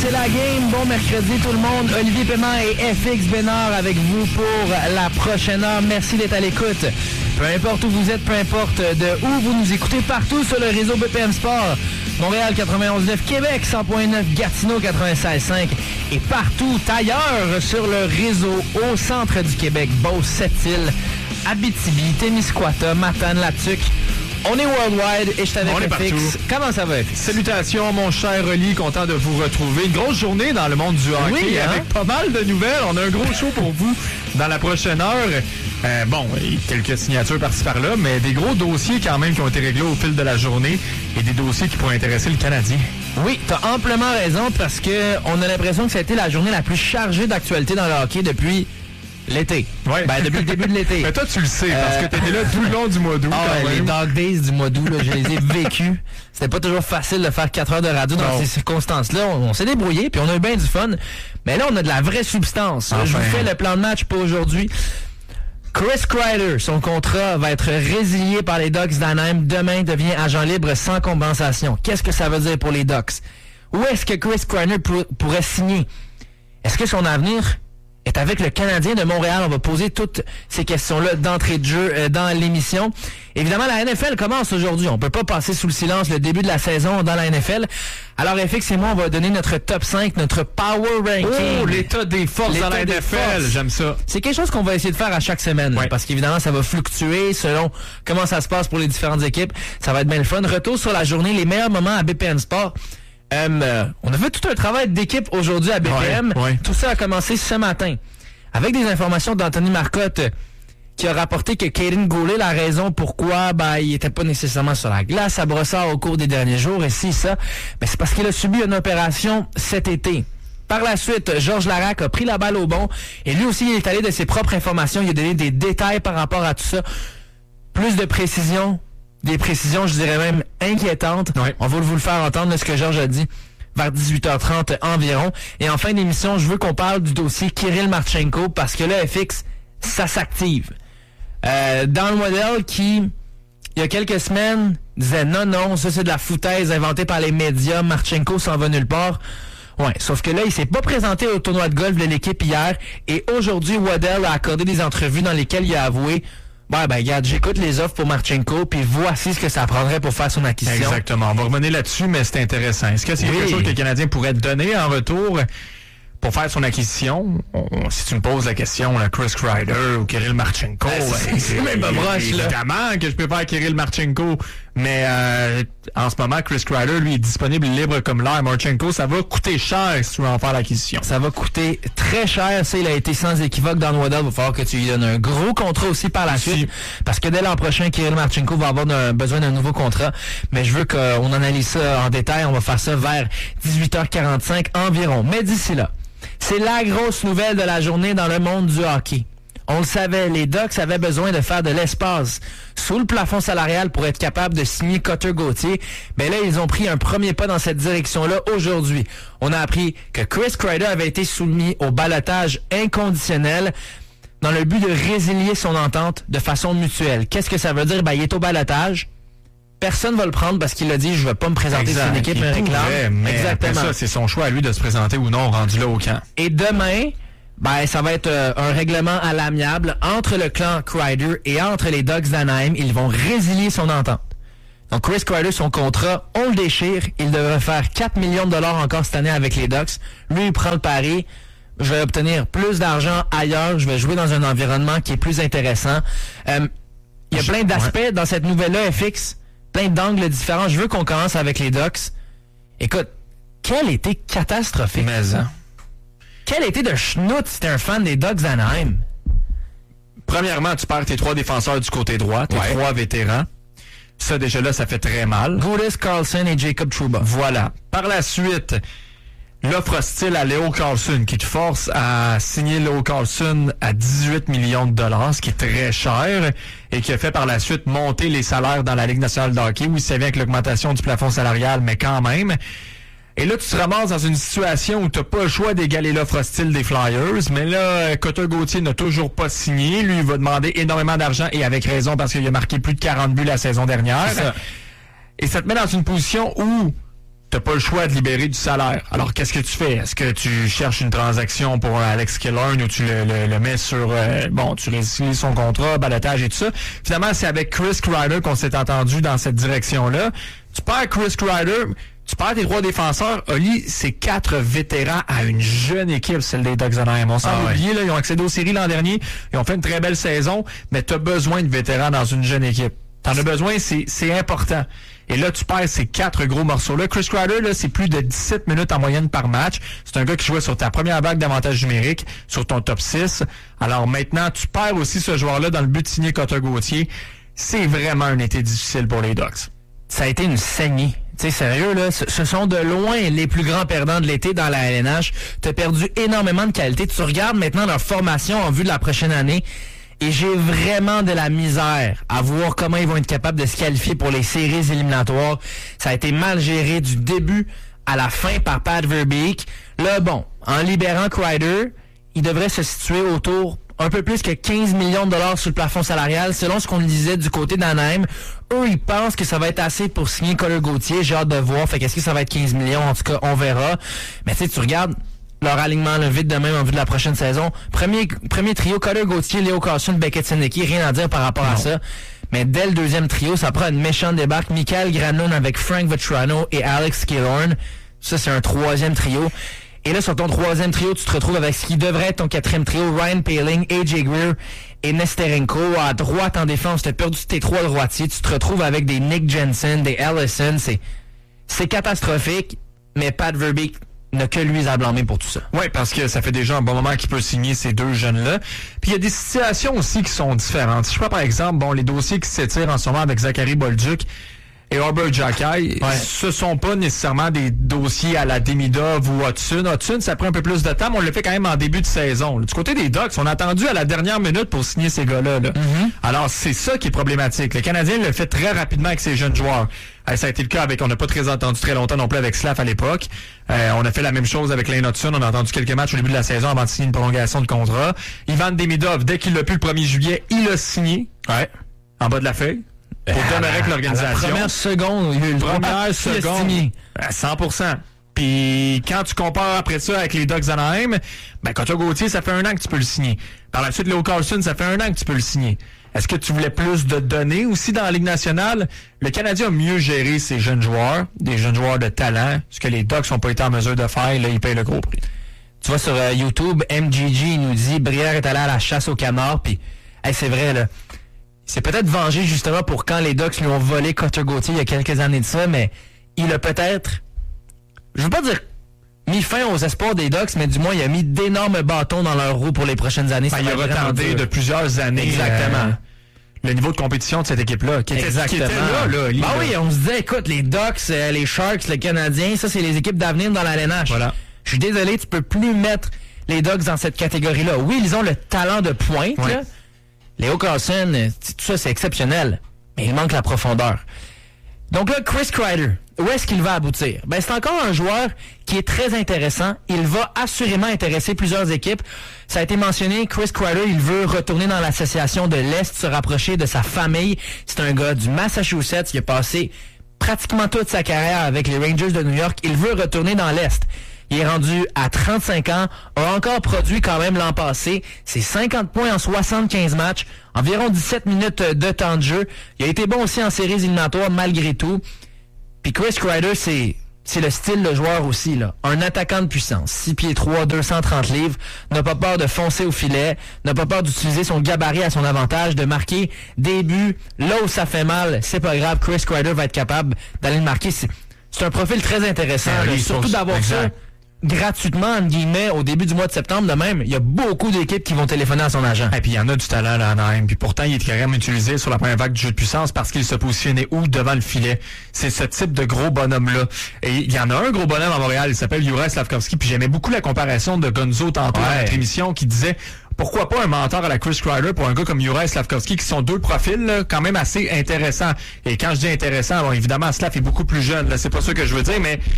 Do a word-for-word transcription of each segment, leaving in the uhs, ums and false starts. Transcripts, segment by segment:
c'est la game. Bon mercredi tout le monde. Olivier Paiement et F X Bénard avec vous pour la prochaine heure. Merci d'être à l'écoute. Peu importe où vous êtes, peu importe de où vous nous écoutez, partout sur le réseau B P M Sport. Montréal quatre-vingt-onze neuf, Québec cent point neuf, Gatineau quatre-vingt-seize cinq et partout ailleurs sur le réseau au centre du Québec, Beauce, Sept-Îles, Abitibi, Témiscouata, Matane, Latuc. On est worldwide et je t'avais On est F X. partout. Comment ça va, F X? Salutations, mon cher Oli, content de vous retrouver. Une grosse journée dans le monde du hockey Oui, hein? avec pas mal de nouvelles. On a un gros show pour vous dans la prochaine heure. Euh, bon, quelques signatures par-ci par-là, mais des gros dossiers quand même qui ont été réglés au fil de la journée et des dossiers qui pourraient intéresser le Canadien. Oui, t'as amplement raison parce que on a l'impression que ça a été la journée la plus chargée d'actualité dans le hockey depuis l'été. Ouais. Ben, depuis le début de l'été. Mais toi, tu le sais, parce Euh, que t'étais là tout le long du mois d'août. Ah quand ouais, les même. Dog Days du mois d'août, là, je les ai vécus. C'était pas toujours facile de faire quatre heures de radio dans Non. ces circonstances-là. On, on s'est débrouillé, puis on a eu bien du fun. Mais là, on a de la vraie substance. Enfin. Je vous fais le plan de match pour aujourd'hui. Chris Kreider, son contrat va être résilié par les Ducks d'Anaheim. Demain, devient agent libre sans compensation. Qu'est-ce que ça veut dire pour les Ducks? Où est-ce que Chris Kreider pour- pourrait signer? Est-ce que son avenir est avec le Canadien de Montréal? On va poser toutes ces questions-là d'entrée de jeu euh, dans l'émission. Évidemment, la N F L commence aujourd'hui. On peut pas passer sous le silence le début de la saison dans la N F L. Alors, F X et moi, on va donner notre top cinq, notre power ranking. Oh, l'état des forces L'état dans la des N F L, forces. j'aime ça. C'est quelque chose qu'on va essayer de faire à chaque semaine, là, Ouais. parce qu'évidemment, ça va fluctuer selon comment ça se passe pour les différentes équipes. Ça va être bien le fun. Retour sur la journée, les meilleurs moments à B P M Sport. Euh, euh, on a fait tout un travail d'équipe aujourd'hui à B P M. Ouais, ouais. Tout ça a commencé ce matin avec des informations d'Anthony Marcotte euh, qui a rapporté que Caden Goulet, la raison pourquoi ben, il était pas nécessairement sur la glace à Brossard au cours des derniers jours, et si ça, ben, c'est parce qu'il a subi une opération cet été. Par la suite, Georges Larac a pris la balle au bon et lui aussi, il est allé de ses propres informations. Il a donné des détails par rapport à tout ça. Plus de précision, des précisions, je dirais même inquiétantes. Ouais. On va vous le faire entendre, de ce que Georges a dit vers dix-huit heures trente environ. Et en fin d'émission, je veux qu'on parle du dossier Kirill Marchenko parce que là, F X, ça s'active. Euh, dans le modèle qui, il y a quelques semaines, disait non, non, ça c'est de la foutaise inventée par les médias, Marchenko s'en va nulle part. Ouais, sauf que là, il s'est pas présenté au tournoi de golf de l'équipe hier et aujourd'hui, Waddell a accordé des entrevues dans lesquelles il a avoué ouais, ben, regarde, j'écoute les offres pour Marchenko, puis voici ce que ça prendrait pour faire son acquisition. Exactement. On va revenir là-dessus, mais c'est intéressant. Est-ce que c'est Oui. quelque chose que le Canadien pourrait donner en retour pour faire son acquisition? On- si tu me poses la question, là, Chris Kreider ou Kirill Marchenko, Ben, c'est- ben, c'est même pas broche, là. Évidemment que je peux faire Kirill Marchenko, mais euh, en ce moment, Chris Kreider, lui, est disponible libre comme l'air. Marchenko, ça va coûter cher si tu veux en faire l'acquisition. Ça va coûter très cher. Ça, il a été sans équivoque dans le modèle. Il va falloir que tu lui donnes un gros contrat aussi par la Si. suite. Parce que dès l'an prochain, Kirill Marchenko va avoir d'un- besoin d'un nouveau contrat. Mais je veux qu'on analyse ça en détail. On va faire ça vers dix-huit heures quarante-cinq environ. Mais d'ici là, c'est la grosse nouvelle de la journée dans le monde du hockey. On le savait, les Ducks avaient besoin de faire de l'espace sous le plafond salarial pour être capable de signer Cutter Gauthier. Mais là, ils ont pris un premier pas dans cette direction-là aujourd'hui. On a appris que Chris Kreider avait été soumis au ballottage inconditionnel dans le but de résilier son entente de façon mutuelle. Qu'est-ce que ça veut dire? Ben, il est au ballottage. Personne va le prendre parce qu'il a dit « Je ne vais pas me présenter sur une équipe, Il me réclame. pourrait, mais après Exactement. ça, c'est son choix à lui de se présenter ou non rendu là au camp. Et demain, ben, ça va être euh, un règlement à l'amiable entre le clan Kreider et entre les Ducks d'Anaheim. Ils vont résilier son entente. Donc, Chris Kreider, son contrat, on le déchire. Il devrait faire quatre millions de dollars encore cette année avec les Ducks. Lui, il prend le pari. Je vais obtenir plus d'argent ailleurs. Je vais jouer dans un environnement qui est plus intéressant. Euh, il y a Je- plein d'aspects ouais. dans cette nouvelle-là, F X. Plein d'angles différents. Je veux qu'on commence avec les Ducks. Écoute, quel été catastrophique. Mais, hein. Quel été de schnout si t'es un fan des Ducks d'Anaheim. Premièrement, tu perds tes trois défenseurs du côté droit, tes Ouais. trois vétérans. Ça, déjà là, ça fait très mal. Goulis, Carlson et Jacob Trouba. Voilà. Par la suite, l'offre hostile à Leo Carlson qui te force à signer Leo Carlson à dix-huit millions de dollars, ce qui est très cher et qui a fait par la suite monter les salaires dans la Ligue nationale de hockey. Oui, c'est bien avec l'augmentation du plafond salarial, mais quand même. Et là, tu te ramasses dans une situation où tu n'as pas le choix d'égaler l'offre hostile des Flyers. Mais là, Cutter Gauthier n'a toujours pas signé. Lui, il va demander énormément d'argent et avec raison parce qu'il a marqué plus de quarante buts la saison dernière. C'est ça. Et ça te met dans une position où t'as pas le choix de libérer du salaire. Alors, qu'est-ce que tu fais? Est-ce que tu cherches une transaction pour Alex Killorn ou tu le, le, le mets sur... Euh, bon, tu résilies son contrat, balotage et tout ça. Finalement, c'est avec Chris Kreider qu'on s'est entendu dans cette direction-là. Tu perds Chris Kreider, tu perds tes trois défenseurs. Oli, c'est quatre vétérans à une jeune équipe, celle des Ducks d'Anaheim. On s'en ah, oublié, là, ils ont accédé aux séries l'an dernier. Ils ont fait une très belle saison, mais t'as besoin de vétérans dans une jeune équipe. T'en as besoin, c'est, c'est important. Et là, tu perds ces quatre gros morceaux-là. Chris Kreider, là, c'est plus de dix-sept minutes en moyenne par match. C'est un gars qui jouait sur ta première vague d'avantage numérique, sur ton top six. Alors maintenant, tu perds aussi ce joueur-là dans le but de signer Cutter Gauthier. C'est vraiment un été difficile pour les Ducks. Ça a été une saignée. Tu sais, sérieux, là, ce, ce sont de loin les plus grands perdants de l'été dans la L N H. T'as perdu énormément de qualité. Tu regardes maintenant leur formation en vue de la prochaine année. Et j'ai vraiment de la misère à voir comment ils vont être capables de se qualifier pour les séries éliminatoires. Ça a été mal géré du début à la fin par Pat Verbeek. Là, bon, en libérant Kreider, il devrait se situer autour un peu plus que quinze millions de dollars sur le plafond salarial, selon ce qu'on disait du côté d'Anaheim. Eux, ils pensent que ça va être assez pour signer Cutter Gauthier. J'ai hâte de voir. Fait qu'est-ce que ça va être quinze millions? En tout cas, on verra. Mais tu sais, tu regardes leur alignement là, vite de même en vue de la prochaine saison. Premier premier trio, Cutter Gauthier, Leo Carlson, Beckett Sendeki, rien à dire par rapport non. à ça. Mais dès le deuxième trio, ça prend une méchante débarque. Michael Granlund avec Frank Vatrano et Alex Killorn. Ça, c'est un troisième trio. Et là, sur ton troisième trio, tu te retrouves avec ce qui devrait être ton quatrième trio, Ryan Poehling, A J Greer et Nesterenko. À droite en défense, tu as perdu tes trois droitiers. Tu te retrouves avec des Nick Jensen, des Ellison. C'est, c'est catastrophique, mais Pat Verbeek n'a que lui à blâmer pour tout ça. Oui, parce que ça fait déjà un bon moment qu'il peut signer ces deux jeunes-là. Puis il y a des situations aussi qui sont différentes. Si je prends par exemple, bon, les dossiers qui s'étirent en ce moment avec Zachary Bolduc et Robert Jacquet, ouais. ce sont pas nécessairement des dossiers à la Demidov ou Hudson. Hudson, ça prend un peu plus de temps, mais on le fait quand même en début de saison. Du côté des Ducks, on a attendu à la dernière minute pour signer ces gars-là. Là. Mm-hmm. Alors, c'est ça qui est problématique. Le Canadien le fait très rapidement avec ses jeunes joueurs. Euh, ça a été le cas avec, on n'a pas très entendu très longtemps non plus avec Slav à l'époque. Euh, on a fait la même chose avec Lane Hudson. On a entendu quelques matchs au début de la saison avant de signer une prolongation de contrat. Ivan Demidov, dès qu'il l'a pu le premier juillet, il a signé. Ouais. En bas de la feuille. Pour demeurer avec l'organisation. La première seconde, il y a eu le première seconde. À cent pour cent. Puis quand tu compares après ça avec les Ducks d'Anaheim, ben Cutter Gauthier, ça fait un an que tu peux le signer. Par la suite, Leo Carlson, ça fait un an que tu peux le signer. Est-ce que tu voulais plus de données aussi dans la Ligue nationale? Le Canadien a mieux géré ses jeunes joueurs, des jeunes joueurs de talent, ce que les Ducks n'ont pas été en mesure de faire, là, ils payent le gros prix. Tu vois, sur euh, YouTube, M G G, il nous dit, Brière est allé à la chasse aux canards, puis hey, c'est vrai, là. C'est peut-être vengé justement pour quand les Ducks lui ont volé Cutter Gauthier il y a quelques années de ça, mais il a peut-être, je veux pas dire mis fin aux espoirs des Ducks, mais du moins il a mis d'énormes bâtons dans leur roue pour les prochaines années. Ben, il a retardé de plusieurs années. Exactement. Euh, le niveau de compétition de cette équipe-là, qui était, Exactement. Qui était là, là. Ben oui, on se disait, écoute, les Ducks, euh, les Sharks, le Canadien, ça c'est les équipes d'avenir dans la L N H. Voilà. Je suis désolé, tu peux plus mettre les Ducks dans cette catégorie-là. Oui, ils ont le talent de pointe, oui. là. Leo Carlson, tout ça, c'est exceptionnel. Mais il manque la profondeur. Donc là, Chris Kreider, où est-ce qu'il va aboutir? Ben, c'est encore un joueur qui est très intéressant. Il va assurément intéresser plusieurs équipes. Ça a été mentionné, Chris Kreider, il veut retourner dans l'association de l'Est, se rapprocher de sa famille. C'est un gars du Massachusetts. Il a passé pratiquement toute sa carrière avec les Rangers de New York. Il veut retourner dans l'Est. Il est rendu à trente-cinq ans, a encore produit quand même l'an passé. C'est cinquante points en soixante-quinze matchs, environ dix-sept minutes de temps de jeu. Il a été bon aussi en séries éliminatoires malgré tout. Puis Chris Kreider, c'est c'est le style de joueur aussi, là. Un attaquant de puissance, six pieds trois, deux cent trente livres, n'a pas peur de foncer au filet, n'a pas peur d'utiliser son gabarit à son avantage, de marquer des buts. Là où ça fait mal, c'est pas grave, Chris Kreider va être capable d'aller le marquer. C'est, c'est un profil très intéressant, ah, oui, surtout d'avoir exact. ça gratuitement, entre guillemets, au début du mois de septembre de même. Il y a beaucoup d'équipes qui vont téléphoner à son agent. Et puis il y en a du talent là, Anaheim. Puis pourtant, il est quand même utilisé sur la première vague du jeu de puissance parce qu'il se positionnait où? Devant le filet. C'est ce type de gros bonhomme-là. Et il y en a un gros bonhomme à Montréal, il s'appelle Juraj Slafkovský. Puis j'aimais beaucoup la comparaison de Gonzo tantôt ouais. dans notre émission qui disait pourquoi pas un mentor à la Chris Kreider pour un gars comme Juraj Slafkovský qui sont deux profils là, quand même assez intéressants. Et quand je dis intéressant, bon, évidemment, Slav est beaucoup plus jeune. Là, c'est pas ça que je veux dire, mais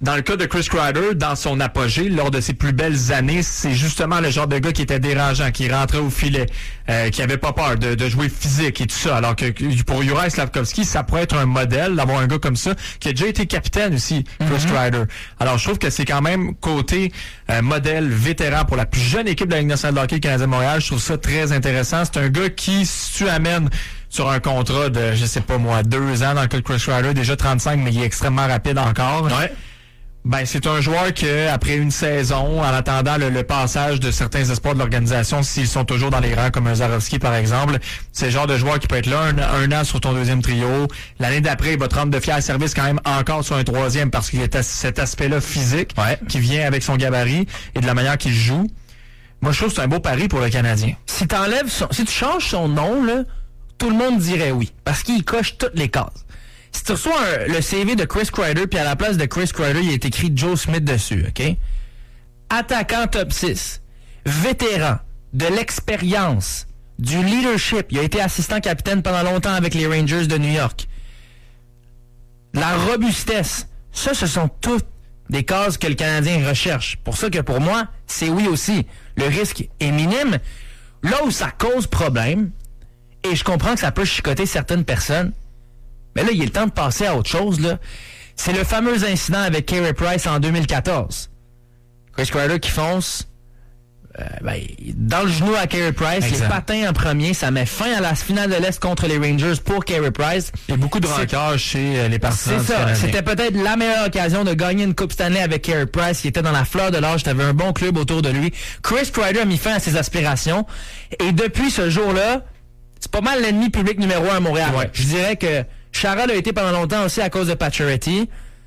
Dans le cas de Chris Kreider, dans son apogée, lors de ses plus belles années, c'est justement le genre de gars qui était dérangeant, qui rentrait au filet, euh, qui avait pas peur de, de jouer physique et tout ça. Alors que pour Juraj Slafkovský, ça pourrait être un modèle d'avoir un gars comme ça, qui a déjà été capitaine aussi, Chris mm-hmm. Kreider. Alors je trouve que c'est quand même côté euh, modèle vétéran pour la plus jeune équipe de la Ligue nationale de hockey Canadien de Montréal. Je trouve ça très intéressant. C'est un gars qui, si tu amènes sur un contrat de, je sais pas moi, deux ans dans le cas de Chris Kreider, déjà trente-cinq, mais il est extrêmement rapide encore. Ouais. Ben, c'est un joueur que, après une saison, en attendant le, le passage de certains espoirs de l'organisation, s'ils sont toujours dans les rangs, comme un Zarovski, par exemple, c'est le genre de joueur qui peut être là un, un an sur ton deuxième trio. L'année d'après, il va te rendre de fiers services quand même encore sur un troisième parce qu'il y a cet aspect-là physique ouais. qui vient avec son gabarit et de la manière qu'il joue. Moi, je trouve que c'est un beau pari pour le Canadien. Si t'enlèves son, si tu changes son nom, là, tout le monde dirait oui. Parce qu'il coche toutes les cases. Si tu reçois un, le C V de Chris Kreider, puis à la place de Chris Kreider, il est écrit Joe Smith dessus, OK? Attaquant top six, vétéran, de l'expérience, du leadership. Il a été assistant capitaine pendant longtemps avec les Rangers de New York. La robustesse. Ça, ce sont toutes des cases que le Canadien recherche. Pour ça que pour moi, c'est oui aussi. Le risque est minime. Là où ça cause problème, et je comprends que ça peut chicoter certaines personnes, mais là, il est le temps de passer à autre chose, là. C'est le fameux incident avec Carey Price en deux mille quatorze. Chris Kreider qui fonce euh, ben, dans le genou à Carey Price, exact. Les patins en premier, ça met fin à la finale de l'Est contre les Rangers pour Carey Price. Il y a beaucoup de rancœur chez les partisans. C'est ça. C'était peut-être la meilleure occasion de gagner une Coupe Stanley avec Carey Price, qui était dans la fleur de l'âge, t'avais un bon club autour de lui. Chris Kreider a mis fin à ses aspirations. Et depuis ce jour-là, c'est pas mal l'ennemi public numéro un à Montréal. Ouais. Je dirais que Chara l'a été pendant longtemps aussi à cause de Pacioretty.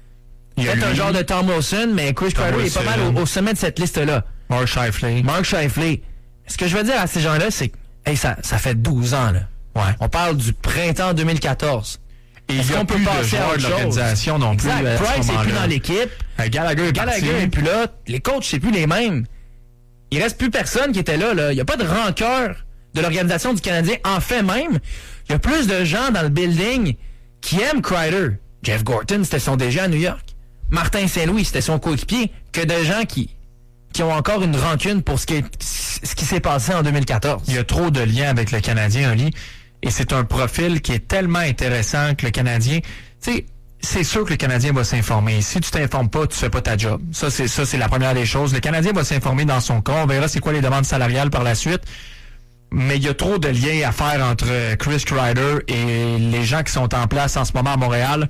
Il est un genre de Tom Wilson, mais Chris Kreider est pas mal au, au sommet de cette liste-là. Mark Scheifele. Mark Scheifele. Ce que je veux dire à ces gens-là, c'est que hey, ça, ça fait douze ans. Là. Ouais. On parle du printemps deux mille quatorze. Et il y a plus de joueurs de l'organisation non plus. Exact. Price n'est plus dans l'équipe. Euh, Gallagher est Gallagher n'est plus là. Les coachs, c'est plus les mêmes. Il reste plus personne qui était là. là. Il n'y a pas de rancœur de l'organisation du Canadien. En fait même, il y a plus de gens dans le building qui aiment Kreider. Jeff Gorton, c'était son D G à New York. Martin Saint-Louis, c'était son coéquipier. Que de gens qui, qui ont encore une rancune pour ce qui, est, ce qui s'est passé en deux mille quatorze. Il y a trop de liens avec le Canadien, Oli. Et c'est un profil qui est tellement intéressant que le Canadien... Tu sais, c'est sûr que le Canadien va s'informer. Si tu t'informes pas, tu fais pas ta job. Ça, c'est ça, c'est la première des choses. Le Canadien va s'informer dans son cas. On verra c'est quoi les demandes salariales par la suite. Mais il y a trop de liens à faire entre Chris Kreider et les gens qui sont en place en ce moment à Montréal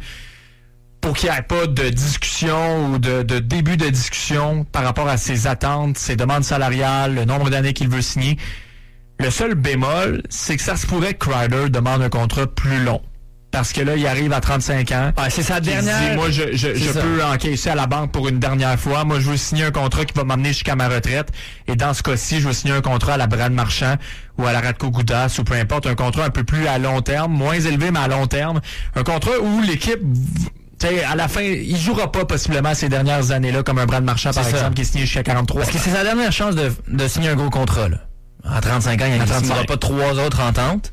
pour qu'il n'y ait pas de discussion ou de, de début de discussion par rapport à ses attentes, ses demandes salariales, le nombre d'années qu'il veut signer. Le seul bémol, c'est que ça se pourrait que Kreider demande un contrat plus long. Parce que là, il arrive à trente-cinq ans. Ah, c'est sa dernière... Dit, moi, je, je, je peux encaisser à la banque pour une dernière fois. Moi, je veux signer un contrat qui va m'amener jusqu'à ma retraite. Et dans ce cas-ci, je veux signer un contrat à la Brad Marchand ou à la Radko Gudas ou peu importe. Un contrat un peu plus à long terme, moins élevé, mais à long terme. Un contrat où l'équipe... T'sais, à la fin, il jouera pas possiblement ces dernières années-là comme un Brad Marchand, par exemple, ça. Qui est signé jusqu'à quarante-trois. Parce que c'est sa dernière chance de, de signer un gros contrat. Là. À trente-cinq ans, il ne signera pas trois autres ententes.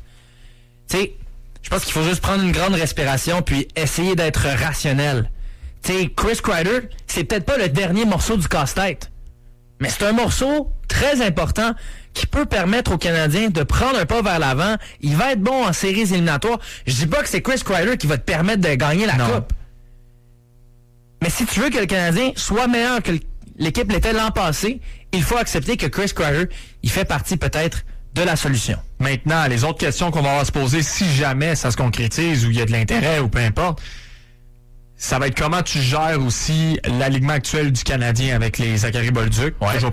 Tu sais, je pense qu'il faut juste prendre une grande respiration puis essayer d'être rationnel. Tu sais, Chris Kreider, c'est peut-être pas le dernier morceau du casse-tête, mais c'est un morceau très important qui peut permettre aux Canadiens de prendre un pas vers l'avant. Il va être bon en séries éliminatoires. Je dis pas que c'est Chris Kreider qui va te permettre de gagner la non. Coupe. Mais si tu veux que le Canadien soit meilleur que l'équipe l'était l'an passé, il faut accepter que Chris Kreider, il fait partie peut-être de la solution. Maintenant, les autres questions qu'on va avoir à se poser, si jamais ça se concrétise ou il y a de l'intérêt ou peu importe, ça va être comment tu gères aussi l'alignement actuel du Canadien avec les Zachary Bolduc. Ouais.